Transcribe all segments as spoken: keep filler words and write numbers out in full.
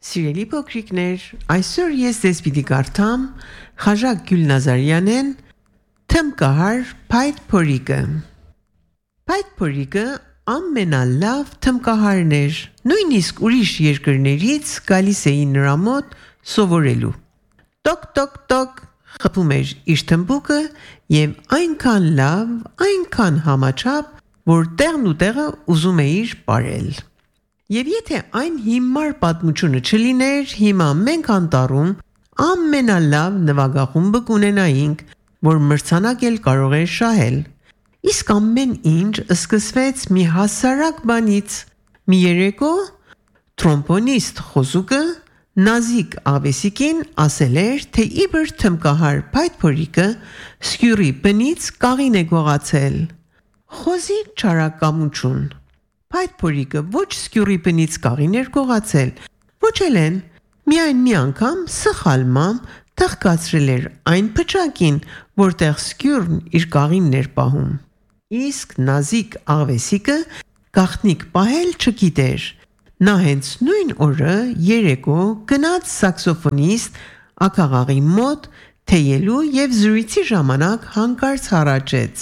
Սիրելի փոքրիկներ, այսօր ես ձեզ պիտի կարդամ Խաժակ Գյուլնազարյանեն Թմկահար Փայտ Փորիկը։ Փայտ Փորիկը ամենալավ թմկահարն էր, նույնիսկ ուրիշ երկրներից գալիս էին նրա մոտ սովորելու։ Տոկ տոկ տոկ խփում էր իր թմբուկը եւ այնքան լավ, այնքան համաչափ, որ տեղն ու տեղը ուզում էիր ապարել։ Եվ եթե այն հիմար պատմությունը չլիներ, հիմա մենք անտառում ամենալավ նվագախումբը կունենայինք, որ մրցանակ էլ կարող էր շահել։ Իսկ ամեն ինչ սկսվեց մի հասարակ բանից։ Մի երեկո թրոմբոնիստ Խոզուկը Նազիկ Աղվեսիկին ասել էր, թե իբր թմկահար Փայտ Փորիկը սկյուրի բնից կաղին է գողացել։ Խոզի չարակամություն։ Փայտ Փորիկը ոչ սկյուրի բնից կաղին էր գողացել, ոչ էլ են, միայն մի անգամ սխալմամբ թղկացրել էր այն փչակին, որտեղ սկյուրն իր կաղինն էր պահում։ Իսկ Նազիկ Աղվեսիկը գաղտնիք պահել չգիտեր։ Նա հենց նույն օրը երեկո գնաց սաքսոֆոնիստ ակաղաղի մոտ թեյելու և զրույցի ժամանակ հանկարծ հառաչեց.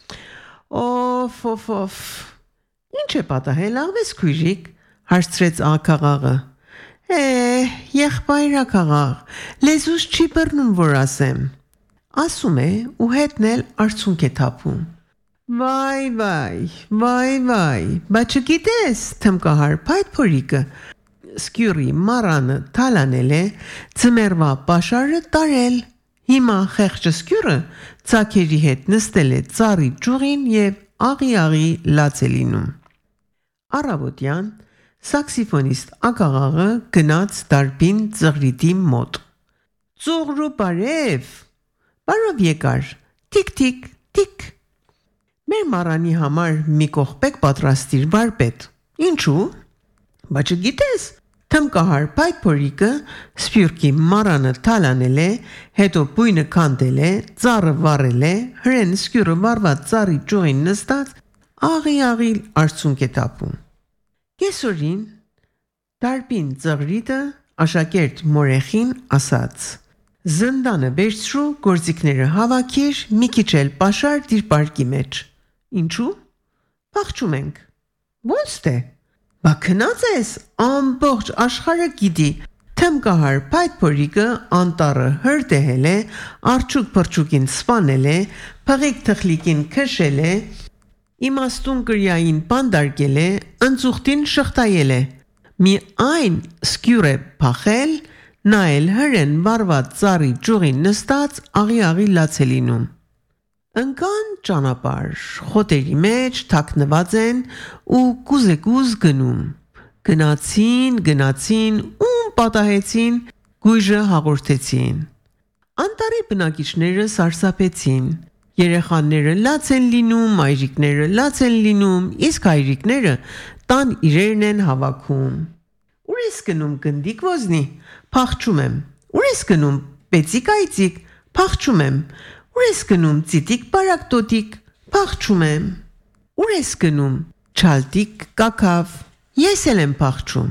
Օֆ, օֆ, օֆ, ինչ է պատահել աղվես քույրիկ, հարցրեց ակաղաղը։ Է, եղբայր ակաղաղ, լեզուս չի բռնում, որ ասեմ։ Ասում է ու հետն էլ արցունք է թափում։ Վայ, վայ, վայ, վայ, բա չգիտես, թմկահար Փայտ Փորիկը սկյուրի մառանը թալանել է, ձմեռվա պաշարը տարել։ Հիմա խեղճը սկյուրը ծագերի հետ նստել է ծառի ճյուղին և աղի-աղի լաց է լինում։ Առավոտյան սաքսիֆոնիստ ակաղաղը գնաց դարբին ծղրիդի մոտ։ Ծուղրու բարև, բարով եկար, թիկ-թիկ, թիկ։ Մեր մառանի համար մի կողպեկ պատրաստիր վարպետ։ Ինչու՞։ Բա չգիտես, թմկահար Փայտ Փորիկը սփյուռքի մառանը թալանել է, հետո բույնը քանդել է, ծառը վառել է, հրեն սկյուրը վառված ծառի ճյուղին նստած աղի-աղի արցունք է թափում։ Կեսօրին դարբին ծղրիդը աշակերտ մորեխին ասաց. Զնդանը վերցրու, գործիքները հավաքիր, մի քիչ էլ պաշար դիր պարկի մեջ։ Ինչու՞։ Փախչում ենք։ Ո՞նց թե։ Բա քնած ես, ամբողջ աշխարհը գիտի, թմկահար Փայտ Փորիկը անտառը հրդեհել է, արջուկ-փրճուկին սպանել է, փղիկ թխլիկին քշել է, իմաստուն կրիային բանդարկել է, ընձուղտին շղթայել է, մի այն սկյուր է փախել, նա էլ հրեն վառված ծառի ճյուղին նստած աղի-աղի լաց է լինում։ Ընկան ճանապարհ, խոտերի մեջ թաքնված են ու կուզեկուզ գնում։ Գնացին, գնացին, ում պատահեցին, գույժը հաղորդեցին։ Անտառի բնակիչները սարսափեցին։ Երեխաները լաց են լինում, մայրիկները լաց են լինում, իսկ հայրիկները տան իրերն են հավաքում։ Ուր ես գնում գնդիկ ոզնի, փախչում եմ։ Ուր ես գնում պեցիկ այծիկ, փախչում եմ։ Ուր ես գնում ծիտիկ բարակտոտիկ, փախչում եմ։ Ուր ես գնում չալտիկ կակավ, ես էլ եմ փախչում։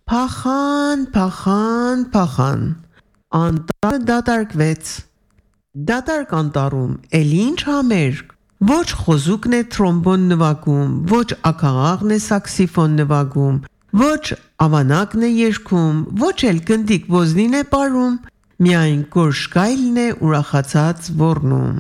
Փախան, փախան, փախան։ Անտառը դատարկվեց։ Դատարկ անտառում էլ ինչ համերգ, ոչ խոզուկն է թրոմբոն նվագում, ոչ ակաղաղն է սաքսիֆոն նվագում, ոչ ավանակն է երգում, ոչ էլ գնդիկ ոզնին է պարում, միայն գորշկայլն է ուրախացած ոռնում։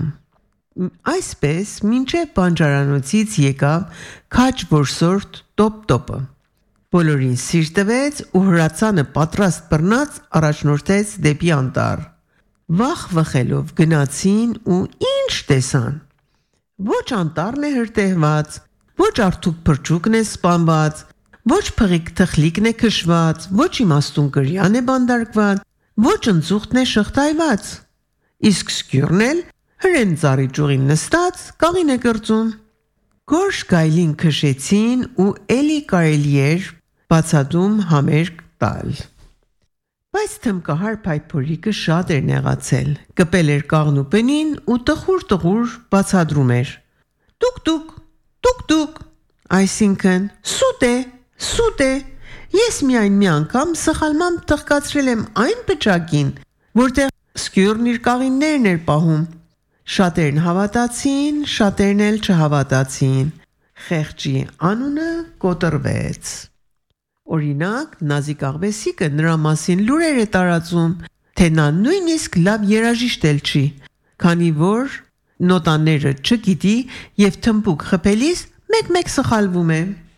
Այսպես մինչև բանջարանոցից եկավ քաջ որսորդ տոպ-տոպը։ Բոլորին սիր տվեց ու հրացանը պատրաստ բռնած առաջնորդեց դեպի անտառ։ Վախ վխելով գնացին ու ինչ տեսան։ Ոչ անտառն է հրդեհված, ոչ արթուկ փրճուկն է սպանված, ոչ փղիկ թխլիկն է քշված, ոչ իմաստուն կրյան է բանդարկված, ոչ ընձուղտն է շղթայված։ Իսկ սկյուրն էլ հրեն ծառի ճյուղին նստած կաղին է կրծում։ Գորշ գայլին քշեցին ու էլի կարելի էր բացատում համերգ տալ։ Բայց թմկահար Փայտ Փորիկը շատ էր նեղացել, կպել էր կաղնու պնին ու տխուր-տխուր բացադրում էր. Տուկ-տուկ, տուկ-տուկ, այսինքն սուտ է, սուտ է, Ես միայն մի անգամ սխալմամբ տղկացրել եմ այն բջակին, որտեղ սկյուրն իր կաղիններն էր պահում։ Շատերն հավատացին, շատերն էլ չհավատացին։ Խեղճի անունը կոտրվեց։ Օրինակ, Նազիկ աղվեսիկը նրա մասին լուրեր է տարածում, թե նա նույնիսկ լավ երաժիշտ էլ չի, քանի որ նոտաները չգիտի եւ թմբուկ խփելիս մեկ-մեկ սխալվում է։